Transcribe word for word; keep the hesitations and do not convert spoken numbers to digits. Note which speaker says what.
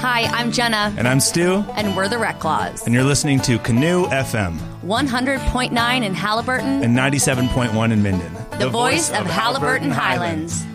Speaker 1: Hi, I'm Jenna.
Speaker 2: And I'm Stu.
Speaker 1: And we're the Rec Claws.
Speaker 2: And you're listening to Canoe F M.
Speaker 1: one hundred point nine in Haliburton.
Speaker 2: And ninety-seven point one in Minden.
Speaker 1: The, the voice, voice of, of Haliburton, Haliburton Highlands. Highlands.